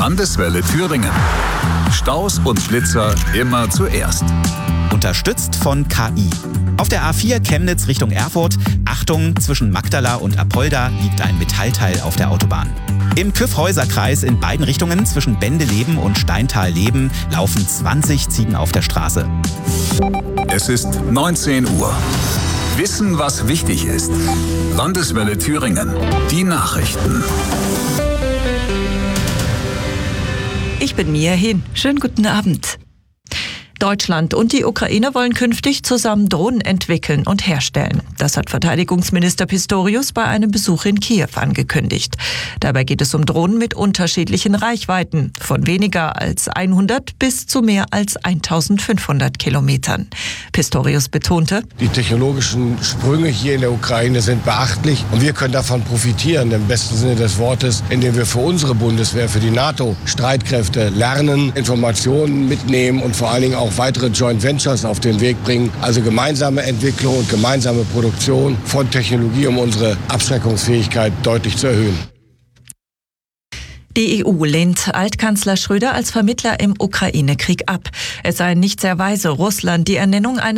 Landeswelle Thüringen. Staus und Blitzer immer zuerst. Unterstützt von KI. Auf der A4 Chemnitz Richtung Erfurt, Achtung, zwischen Magdala und Apolda liegt ein Metallteil auf der Autobahn. Im Kyffhäuser-Kreis in beiden Richtungen zwischen Bendeleben und Steintal-Leben laufen 20 Ziegen auf der Straße. Es ist 19 Uhr. Wissen, was wichtig ist. Landeswelle Thüringen. Die Nachrichten. Ich bin Mia Hin. Schönen guten Abend. Deutschland und die Ukraine wollen künftig zusammen Drohnen entwickeln und herstellen. Das hat Verteidigungsminister Pistorius bei einem Besuch in Kiew angekündigt. Dabei geht es um Drohnen mit unterschiedlichen Reichweiten, von weniger als 100 bis zu mehr als 1500 Kilometern. Pistorius betonte: Die technologischen Sprünge hier in der Ukraine sind beachtlich und wir können davon profitieren, im besten Sinne des Wortes, indem wir für unsere Bundeswehr, für die NATO-Streitkräfte lernen, Informationen mitnehmen und vor allen Dingen auch weitere Joint Ventures auf den Weg bringen. Also gemeinsame Entwicklung und gemeinsame Produktion von Technologie, um unsere Abschreckungsfähigkeit deutlich zu erhöhen. Die EU lehnt Altkanzler Schröder als Vermittler im Ukraine-Krieg ab. Es sei nicht sehr weise, Russland die Ernennung eines